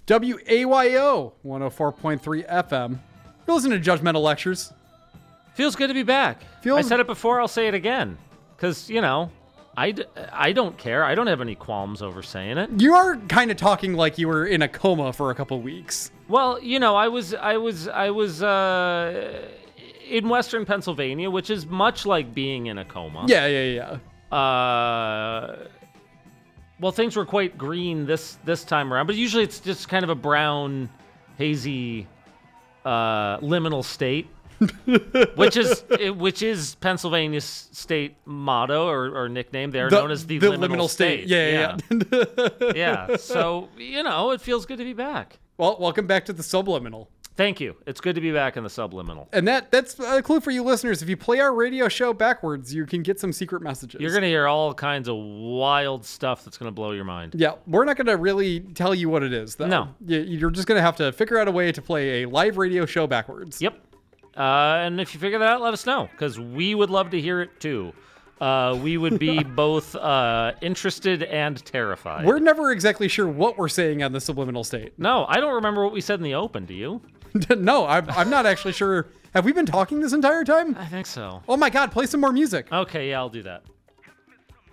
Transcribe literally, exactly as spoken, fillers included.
W A Y O one oh four point three F M. You're listening to Judgmental Lectures. Feels good to be back. Feels... I said it before, I'll say it again. Because, you know, I, d- I don't care. I don't have any qualms over saying it. You are kind of talking like you were in a coma for a couple weeks. Well, you know, I was I was I was uh, in Western Pennsylvania, which is much like being in a coma. Yeah, yeah, yeah. Uh, well, things were quite green this this time around, but usually it's just kind of a brown, hazy, uh, liminal state. which is which is Pennsylvania's state motto or, or nickname. They're the, known as the, the liminal, liminal state. state. Yeah, yeah, yeah. yeah. So, you know, it feels good to be back. Well, welcome back to the subliminal. Thank you. It's good to be back in the subliminal. And that that's a clue for you listeners. If you play our radio show backwards, you can get some secret messages. You're going to hear all kinds of wild stuff that's going to blow your mind. Yeah, we're not going to really tell you what it is, though. No. You're just going to have to figure out a way to play a live radio show backwards. Yep. Uh, and if you figure that out, let us know, because we would love to hear it too. Uh, we would be both uh, interested and terrified. We're never exactly sure what we're saying on the subliminal state. No, I don't remember what we said in the open. Do you? No, I'm, I'm not actually sure. Have we been talking this entire time? I think so. Oh my God, play some more music. Okay, yeah, I'll do that.